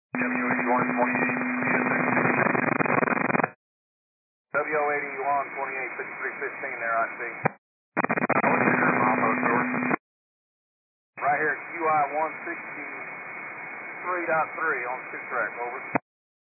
W81, 28, 6315 there, I see. Right here at QI 163.3 on 2 track, over.